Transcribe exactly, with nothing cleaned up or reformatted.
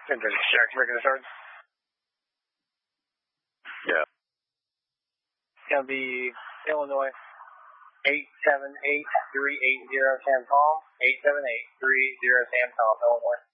ten thirty, Jackson, making the start. Yeah. It's going to be Illinois, eight seven eight three eight zero Sam Tom, eight seven eight three zero Sam Tom, Illinois.